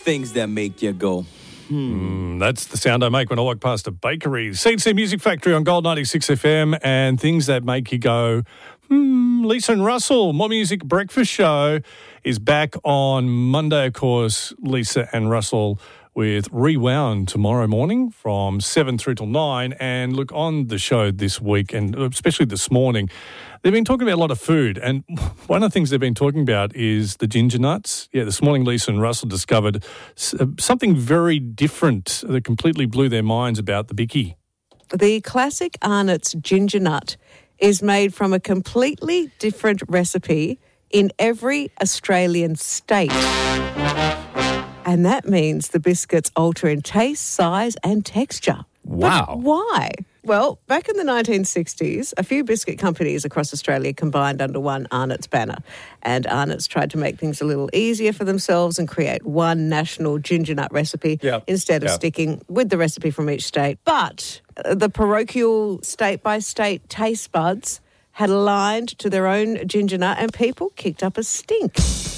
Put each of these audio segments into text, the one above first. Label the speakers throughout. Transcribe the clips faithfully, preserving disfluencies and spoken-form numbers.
Speaker 1: things that make you go,
Speaker 2: Mm, that's the sound I make when I walk past a bakery. C and C Music Factory on Gold ninety-six F M and things that make you go, hmm. Lisa and Russell, More Music Breakfast Show is back on Monday, of course. Lisa and Russell with Rewound tomorrow morning from seven through till nine. And look, on the show this week, and especially this morning, they've been talking about a lot of food. And one of the things they've been talking about is the ginger nuts. Yeah, this morning Lisa and Russell discovered something very different that completely blew their minds about the bicky.
Speaker 3: The classic Arnott's ginger nut is made from a completely different recipe in every Australian state. And that means the biscuits alter in taste, size and texture.
Speaker 2: Wow.
Speaker 3: But why? Well, back in the nineteen sixties, a few biscuit companies across Australia combined under one Arnott's banner. And Arnott's tried to make things a little easier for themselves and create one national ginger nut recipe
Speaker 2: yep.
Speaker 3: instead of
Speaker 2: yep.
Speaker 3: sticking with the recipe from each state. But the parochial state-by-state taste buds had aligned to their own ginger nut and people kicked up a stink.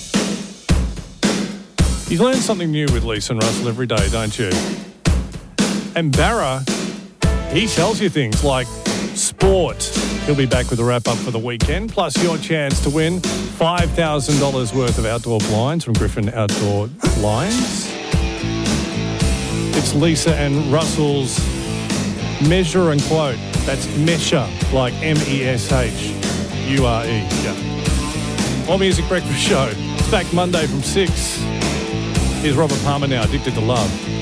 Speaker 2: You learn something new with Lisa and Russell every day, don't you? And Barra, he tells you things like sport. He'll be back with a wrap-up for the weekend, plus your chance to win five thousand dollars worth of outdoor blinds from Griffin Outdoor Blinds. It's Lisa and Russell's Measure and Quote. That's measure, like M E S H U R E. Yeah. More Music Breakfast Show. It's back Monday from six. Here's Robert Palmer now, Addicted to Love.